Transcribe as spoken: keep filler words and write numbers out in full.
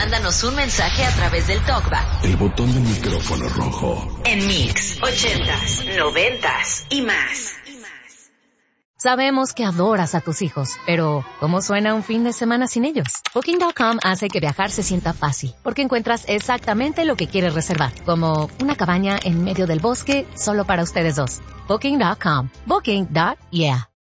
mándanos un mensaje a través del TalkBack. El botón del micrófono rojo. En Mix, ochentas, noventas y más. Sabemos que adoras a tus hijos, pero ¿cómo suena un fin de semana sin ellos? Booking punto com hace que viajar se sienta fácil, porque encuentras exactamente lo que quieres reservar, como una cabaña en medio del bosque solo para ustedes dos. Booking punto com. Booking. Yeah.